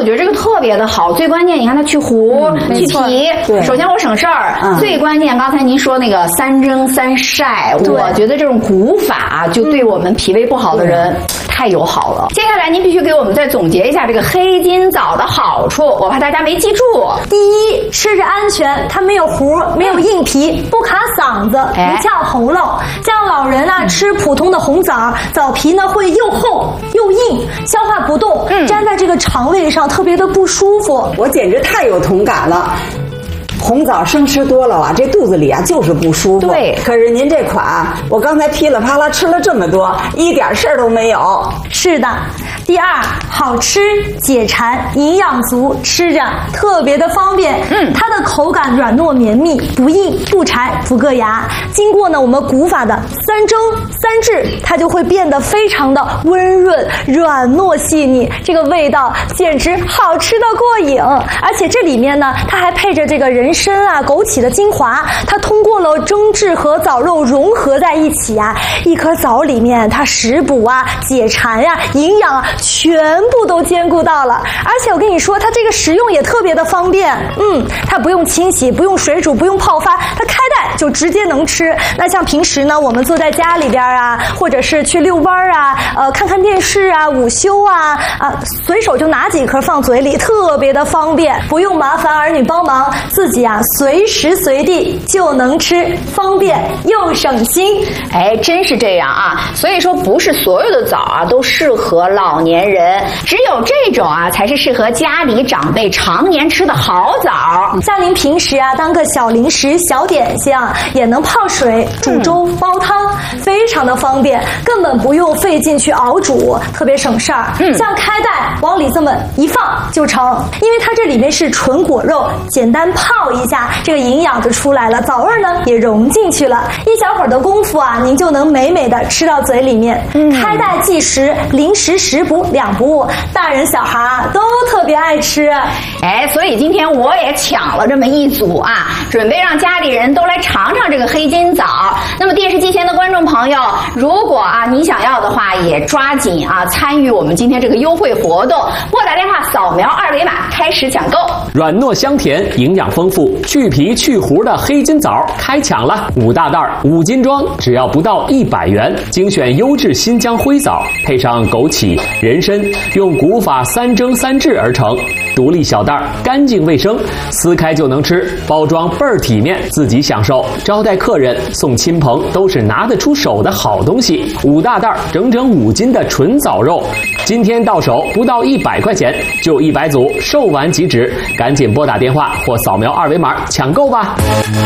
觉得这个特别的好，最关键你看它去核、去皮，首先我省事儿，最关键刚才您说那个3蒸3晒，我觉得这种古法就对我们脾胃不好的人太友好了。接下来您必须给我们再总结一下这个黑金枣的好处，我怕大家没记住。 第一，吃着安全，它没有核，没有硬皮，不卡嗓子，不呛喉咙。像老人啊吃普通的红枣，枣皮呢会又厚又硬，消化不动，粘在这个肠胃上特别的不舒服。 我简直太有同感了。红枣生吃多了啊，这肚子里啊就是不舒服。 对， 可是您这款，我刚才噼里啪啦吃了这么多，一点事儿都没有。 是的。第二，好吃解馋，营养足，吃着特别的方便。它的口感软糯绵密，不硬不柴不硌牙。经过呢我们古法的3蒸3制，它就会变得非常的温润、软糯细腻，这个味道简直好吃到过瘾。而且这里面呢，它还配着这个人参啊、枸杞的精华，它通过了蒸制和枣肉融合在一起啊，一颗枣里面它食补啊、解馋啊、营养啊，全部都兼顾到了。而且我跟你说，它这个食用也特别的方便。它不用清洗，不用水煮，不用泡发，它开袋就直接能吃。那像平时呢，我们坐在家里边啊，或者是去遛弯啊，看看电视啊，午休啊，随手就拿几颗放嘴里，特别的方便，不用麻烦儿女帮忙，自己啊随时随地就能吃，方便又省心。 哎，真是这样啊！所以说，不是所有的枣啊都适合老年人，只有这种啊才是适合家里长辈常年吃的好枣。 像您平时啊当个小零食、小点心啊，也能泡水、煮粥、煲汤，非常的方便，根本不用费劲去熬煮，特别省事儿。像开袋往里这么一放就成，因为它这里面是纯果肉，简单泡一下，这个营养就出来了，枣味呢也融进去了，一小会儿的功夫啊，您就能美美的吃到嘴里面。开袋即食，零食食补2不误，大人小孩啊都特别爱吃。 哎，所以今天我也抢了这么一组啊，准备让家里人都来尝尝这个黑金枣。那么电视机前的观众朋友，如果啊你想要的话，也抓紧啊参与我们今天这个优惠活动，拨打电话扫描2维码开始抢购。 软糯香甜，营养丰富，去皮去核的黑金枣开抢了，5大袋5斤装，只要不到100元，精选优质新疆灰枣，配上枸杞、人参，用古法3蒸3制而成，独立小袋，干净卫生，撕开就能吃，包装倍儿体面，自己享受，招待客人、送亲朋都是拿得出手的好东西。5大袋整整5斤的纯枣肉，今天到手不到100块钱，就100组，售完即止，赶紧拨打电话或扫描2维码抢购吧。